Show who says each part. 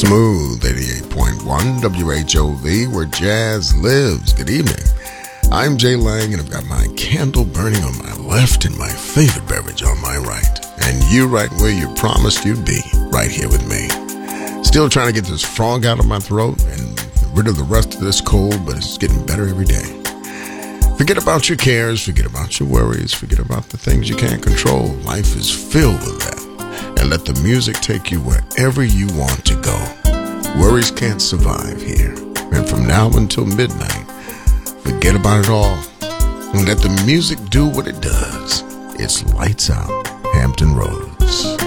Speaker 1: Smooth 88.1 WHOV, where jazz lives. Good evening. I'm Jay Lang, and I've got my candle burning on my left and my favorite beverage on my right. And you right where you promised you'd be, right here with me. Still trying to get this frog out of my throat and rid of the rest of this cold, but it's getting better every day. Forget about your cares, forget about your worries, forget about the things you can't control. Life is filled with that. And let the music take you wherever you want to go. Worries can't survive here. And from now until midnight, forget about it all. And let the music do what it does. It's lights out, Hampton Roads.